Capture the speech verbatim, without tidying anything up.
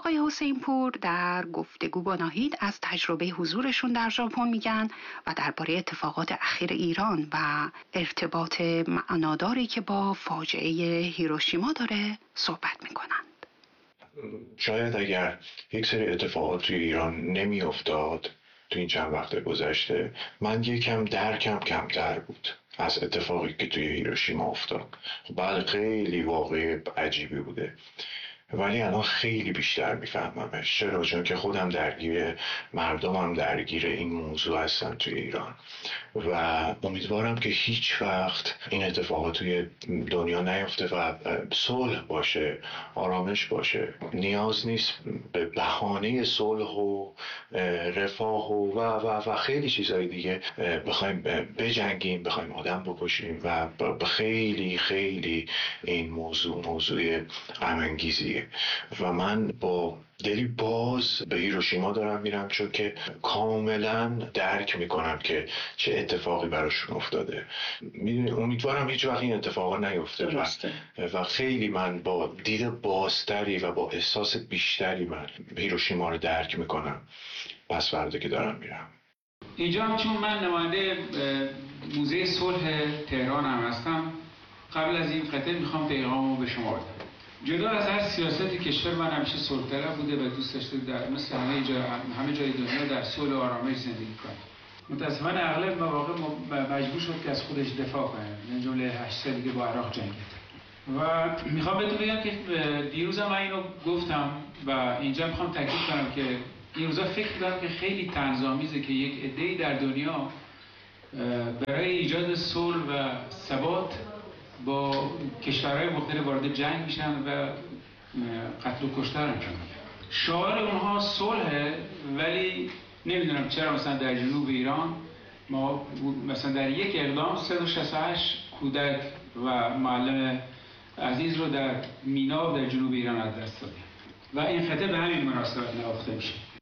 آقای حسین پور در گفتگو با ناهید از تجربه حضورشون در ژاپن میگن و درباره اتفاقات اخیر ایران و ارتباط معناداری که با فاجعه هیروشیما داره صحبت میکنند. شاید اگر یک سری اتفاقات توی ایران نمی افتاد تو این چند وقت گذشته، من یکم درکم کمتر بود از اتفاقی که توی هیروشیما افتاد. بله خیلی واقعی عجیبی بوده، ولی الان خیلی بیشتر میفهممش. چرا؟ چون که خودم درگیر، مردمم درگیر این موضوع هستن توی ایران و امیدوارم که هیچ وقت این اتفاقات توی دنیا نیفته و صلح باشه، آرامش باشه. نیاز نیست به بهانه صلح و رفاه و و و خیلی چیزهای دیگه بخوایم بجنگیم، بخوایم آدم بکشیم و خیلی خیلی این موضوع موضوع غم انگیزیه و من با دلی باز به هیروشیما دارم میرم، چون که کاملا درک میکنم که چه اتفاقی براشون افتاده. امیدوارم هیچ وقت این اتفاقا نیفته و, و خیلی من با دید بازتری و با احساس بیشتری من هیروشیما رو درک میکنم پس فردا که دارم میرم. اینجا هم چون من نماینده موزه صلح تهران هم هستم، قبل از این قطعه میخوام پیغامو به شما بدم. جدا از هر سیاستی کشور، من همیشه صلح طلب بوده و دوست داشته در مثل همه جا همه جای دنیا در صلح و آرامش زندگی کنه. متاسفانه اغلب مواقع مجبور شد که از خودش دفاع کنه، من جمله هشت سال دیگه با عراق جنگید. و میخوام بهتون بگم که دیروز من اینو گفتم و اینجا میخوام تاکید کنم که این روزا فکر می‌کنم که خیلی طنزآمیزه که یک عده‌ای در دنیا برای ایجاد صلح و ثبات با کشورهای مختلف وارد جنگ میشن و قتل و کشتار انجام میدن. شعار اونها صلحه، ولی نمیدونم چرا مثلا در جنوب ایران ما مثلا در یک اقدام صد و شصت و هشت کودک و معلم عزیز رو در مینا و در جنوب ایران از دست دادیم و این خطه به همین مناسبت نواخته میشه.